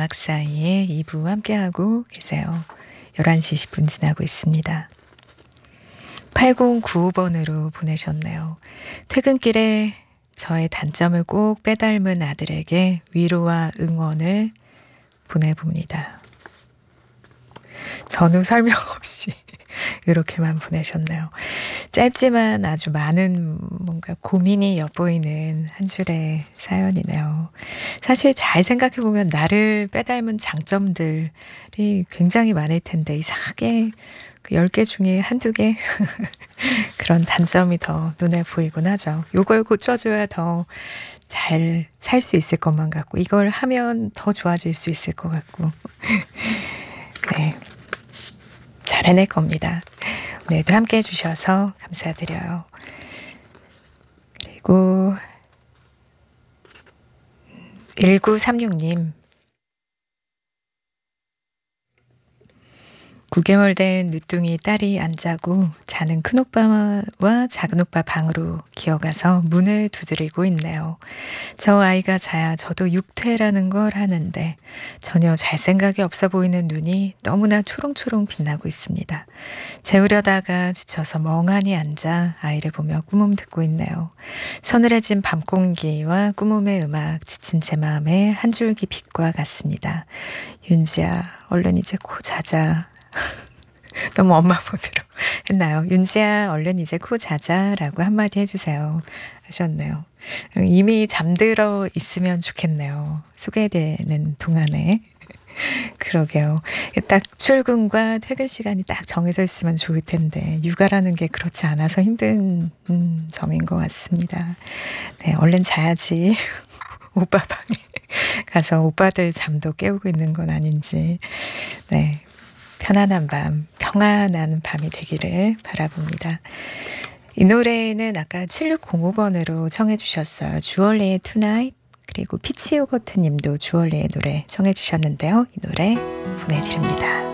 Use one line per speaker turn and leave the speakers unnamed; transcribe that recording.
음악 사이에 2부 함께하고 계세요. 11시 10분 지나고 있습니다. 8095번으로 보내셨네요. 퇴근길에 저의 단점을 꼭 빼닮은 아들에게 위로와 응원을 보내봅니다. 전후 설명 없이 이렇게만 보내셨네요. 짧지만 아주 많은 뭔가 고민이 엿보이는 한 줄의 사연이네요. 사실 잘 생각해보면 나를 빼닮은 장점들이 굉장히 많을 텐데 이상하게 그 10개 중에 한두 개 그런 단점이 더 눈에 보이곤 하죠. 요걸 고쳐줘야 더 잘 살 수 있을 것만 같고 이걸 하면 더 좋아질 수 있을 것 같고 네, 잘 해낼 겁니다. 오늘도 함께 해주셔서 감사드려요. 그리고 1936님 9개월 된 늦둥이 딸이 안 자고 자는 큰오빠와 작은오빠 방으로 기어가서 문을 두드리고 있네요. 저 아이가 자야 저도 육퇴라는 걸 하는데 전혀 잘 생각이 없어 보이는 눈이 너무나 초롱초롱 빛나고 있습니다. 재우려다가 지쳐서 멍하니 앉아 아이를 보며 꾸뭅 듣고 있네요. 서늘해진 밤 공기와 꾸뭅의 음악 지친 제 마음에 한 줄기 빛과 같습니다. 윤지야 얼른 이제 코 자자. 너무 엄마 모드로 했나요? 윤지야 얼른 이제 코 자자라고 한마디 해주세요 하셨네요. 이미 잠들어 있으면 좋겠네요. 소개되는 동안에. 그러게요. 딱 출근과 퇴근 시간이 딱 정해져 있으면 좋을 텐데 육아라는 게 그렇지 않아서 힘든 점인 것 같습니다. 네, 얼른 자야지. 오빠 방에 가서 오빠들 잠도 깨우고 있는 건 아닌지. 네. 편안한 밤, 평안한 밤이 되기를 바라봅니다. 이 노래는 아까 7605번으로 청해 주셨어요. 주얼리의 Tonight 그리고 피치 요거트 님도 주얼리의 노래 청해 주셨는데요. 이 노래 보내드립니다.